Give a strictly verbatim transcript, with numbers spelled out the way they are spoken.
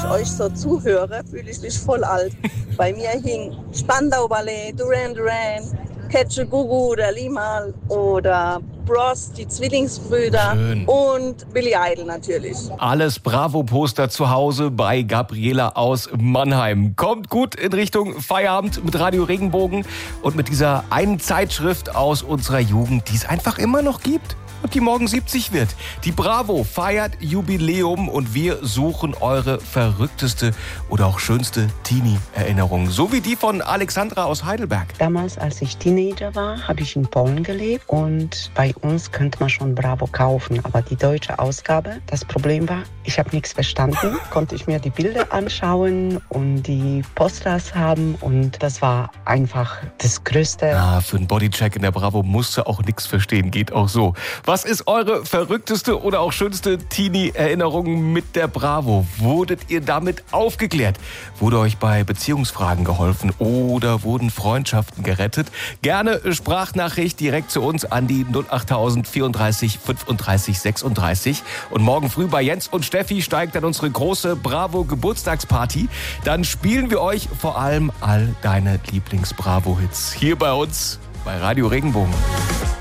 ich euch so zuhöre, fühle ich mich voll alt. Bei mir hing Spandau Ballet, Duran Duran, Catche Gugu, der Limal oder Bros, die Zwillingsbrüder Schön. und Billy Idol natürlich. Alles Bravo-Poster zu Hause bei Gabriela aus Mannheim. Kommt gut in Richtung Feierabend mit Radio Regenbogen und mit dieser einen Zeitschrift aus unserer Jugend, die es einfach immer noch gibt und die morgen siebzig wird. Die Bravo feiert Jubiläum und wir suchen eure verrückteste oder auch schönste Teenie-Erinnerung. So wie die von Alexandra aus Heidelberg. Damals, als ich Teenager war, habe ich in Polen gelebt und bei uns könnte man schon Bravo kaufen, aber die deutsche Ausgabe, das Problem war, ich habe nichts verstanden, konnte ich mir die Bilder anschauen und die Posters haben und das war einfach das Größte. Ah, für einen Bodycheck in der Bravo musst du auch nichts verstehen, geht auch so. Was ist eure verrückteste oder auch schönste Teenie-Erinnerung mit der Bravo? Wurdet ihr damit aufgeklärt? Wurde euch bei Beziehungsfragen geholfen oder wurden Freundschaften gerettet? Gerne Sprachnachricht direkt zu uns an die null acht tausend vierunddreißig fünfunddreißig sechsunddreißig. Und morgen früh bei Jens und Steffi steigt dann unsere große Bravo-Geburtstagsparty. Dann spielen wir euch vor allem all deine Lieblings-Bravo-Hits hier bei uns bei Radio Regenbogen.